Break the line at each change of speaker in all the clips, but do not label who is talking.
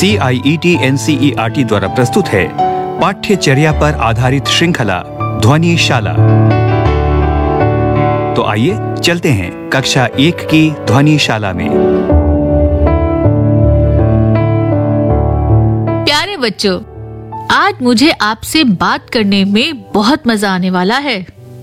CIET NCERT द्वारा प्रस्तुत है पाठ्यचर्या पर आधारित श्रृंखला ध्वनिशाला। तो आइए चलते हैं कक्षा 1 की ध्वनिशाला में।
प्यारे बच्चों, आज मुझे आपसे बात करने में बहुत मजा आने वाला है,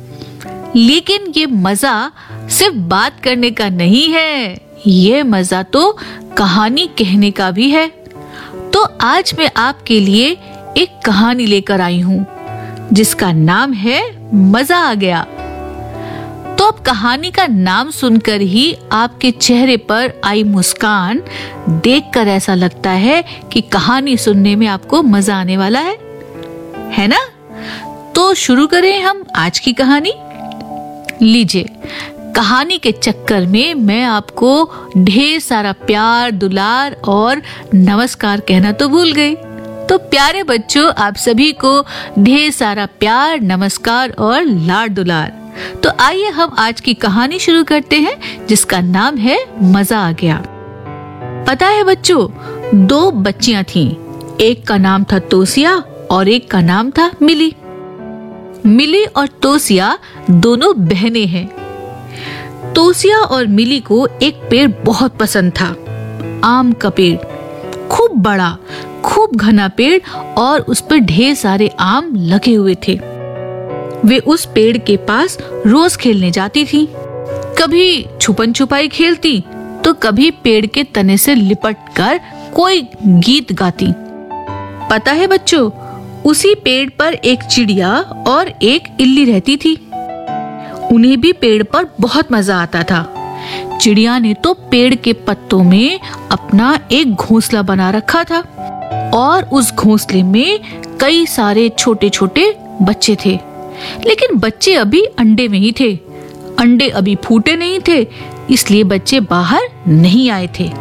लेकिन ये मजा सिर्फ बात करने का नहीं है, ये मजा तो कहानी कहने का भी है। तो आज मैं आपके लिए एक कहानी लेकर आई हूँ जिसका नाम है मजा आ गया। तो अब कहानी का नाम सुनकर ही आपके चेहरे पर आई मुस्कान देखकर ऐसा लगता है कि कहानी सुनने में आपको मजा आने वाला है ना? तो शुरू करें हम आज की कहानी। लीजिए, कहानी के चक्कर में मैं आपको ढेर सारा प्यार, दुलार और नमस्कार कहना तो भूल गई। तो प्यारे बच्चों, आप सभी को ढेर सारा प्यार, नमस्कार और लाड दुलार। तो आइए हम आज की कहानी शुरू करते हैं जिसका नाम है मजा आ गया। पता है बच्चों, 2 बच्चियां थीं। एक का नाम था तोसिया और एक का नाम था मिली। मिली और तोसिया दोनों बहनें हैं। तोसिया और मिली को एक पेड़ बहुत पसंद था, आम का पेड़। खूब बड़ा, खूब घना पेड़ और उस पर ढेर सारे आम लगे हुए थे। वे उस पेड़ के पास रोज खेलने जाती थी। कभी छुपन छुपाई खेलती तो कभी पेड़ के तने से लिपट कर कोई गीत गाती। पता है बच्चों, उसी पेड़ पर एक चिड़िया और एक इल्ली रहती थी। उन्हें भी पेड़ पर बहुत मजा आता था। चिड़िया ने तो पेड़ के पत्तों में अपना एक घोंसला बना रखा था और उस घोंसले में कई सारे छोटे छोटे बच्चे थे। लेकिन बच्चे अभी अंडे में ही थे। अंडे अभी फूटे नहीं थे, इसलिए बच्चे बाहर नहीं आए थे।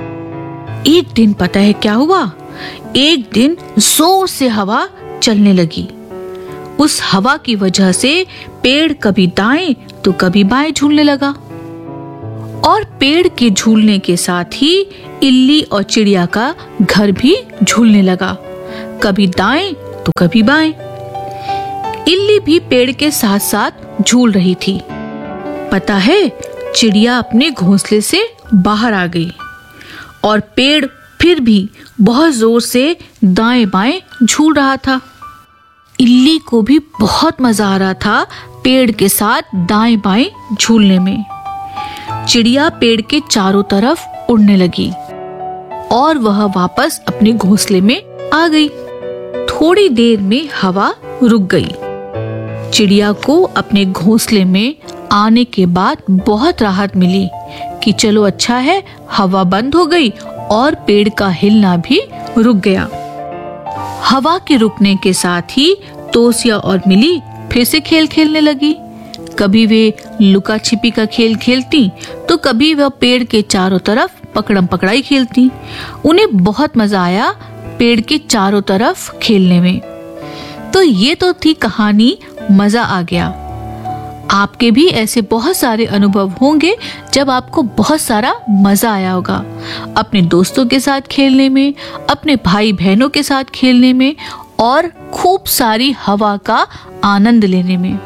एक दिन पता है क्या हुआ? एक दिन जोर से हवा चलने लगी। उस हवा की वजह से पेड़ कभी दाएं तो कभी बाएं झूलने लगा और पेड़ के झूलने के साथ ही इल्ली और चिड़िया का घर भी झूलने लगा, कभी दाएं तो कभी बाएं। इल्ली भी पेड़ के साथ साथ झूल रही थी। पता है, चिड़िया अपने घोंसले से बाहर आ गई और पेड़ फिर भी बहुत जोर से दाएं बाएं झूल रहा था। इल्ली को भी बहुत मजा आ रहा था पेड़ के साथ दाएं बाएं झूलने में। चिड़िया पेड़ के चारों तरफ उड़ने लगी और वह वापस अपने घोंसले में आ गई। थोड़ी देर में हवा रुक गई। चिड़िया को अपने घोंसले में आने के बाद बहुत राहत मिली कि चलो अच्छा है, हवा बंद हो गई और पेड़ का हिलना भी रुक गया। हवा के रुकने के साथ ही तोसिया और मिली फिर से खेल खेलने लगी। कभी वे लुका छिपी का खेल खेलती तो कभी वह पेड़ के चारों तरफ पकड़म पकड़ाई खेलती। उन्हें बहुत मजा आया पेड़ के चारों तरफ खेलने में। तो ये तो थी कहानी मजा आ गया। आपके भी ऐसे बहुत सारे अनुभव होंगे जब आपको बहुत सारा मजा आया होगा, अपने दोस्तों के साथ खेलने में, अपने भाई बहनों के साथ खेलने में और खूब सारी हवा का आनंद लेने में।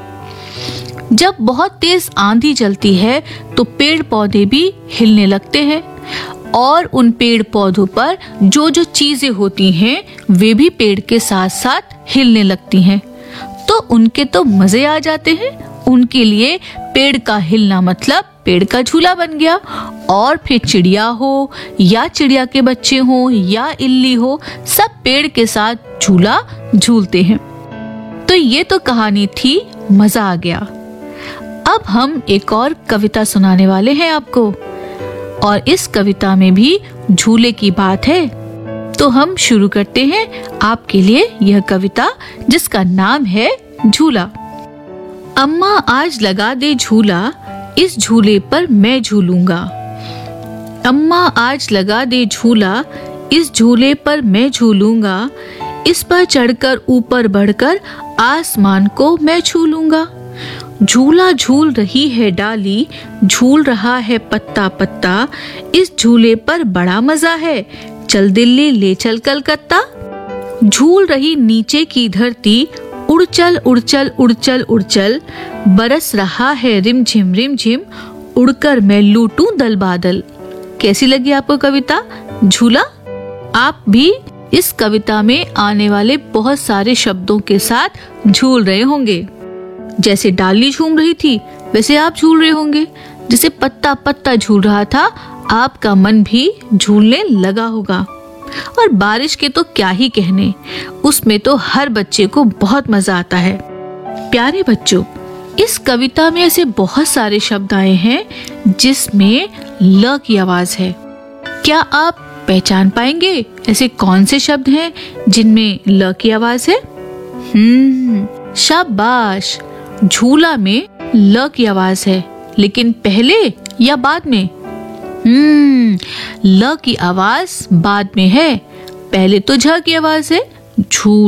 जब बहुत तेज आंधी चलती है तो पेड़ पौधे भी हिलने लगते हैं और उन पेड़ पौधों पर जो जो चीजें होती हैं वे भी पेड़ के साथ साथ हिलने लगती हैं। तो उनके तो मजे आ जाते हैं। उनके लिए पेड़ का हिलना मतलब पेड़ का झूला बन गया। और फिर चिड़िया हो या चिड़िया के बच्चे हो या इल्ली हो, सब पेड़ के साथ झूला झूलते हैं। तो ये तो कहानी थी मजा आ गया। अब हम एक और कविता सुनाने वाले हैं आपको, और इस कविता में भी झूले की बात है। तो हम शुरू करते हैं आपके लिए यह कविता जिसका नाम है झूला। अम्मा आज लगा दे झूला, इस झूले पर मैं झूलूंगा। अम्मा आज लगा दे झूला, इस झूले पर मैं झूलूंगा। इस पर चढ़कर ऊपर बढ़कर आसमान को मैं छू लूंगा। झूला झूल रही है डाली, झूल रहा है पत्ता पत्ता, इस झूले पर बड़ा मजा है, चल दिल्ली ले चल कलकत्ता। झूल रही नीचे की धरती, उड़ चल उड़ चल उड़ चल उड़ चल, बरस रहा है रिम झिम, उड़कर मैं लूटूं दल बादल। कैसी लगी आपको कविता झूला? आप भी इस कविता में आने वाले बहुत सारे शब्दों के साथ झूल रहे होंगे। जैसे डाली झूम रही थी वैसे आप झूल रहे होंगे, जैसे पत्ता पत्ता झूल रहा था आपका मन भी झूलने लगा होगा। और बारिश के तो क्या ही कहने, उसमें तो हर बच्चे को बहुत मजा आता है। प्यारे बच्चों, इस कविता में ऐसे बहुत सारे शब्द आए हैं जिसमें ल की आवाज है। क्या आप पहचान पाएंगे ऐसे कौन से शब्द हैं जिनमें ल की आवाज है? शाबाश, झूला में ल की आवाज है, लेकिन पहले या बाद में? ल की आवाज बाद में है, पहले तो झ की आवाज है, झूला।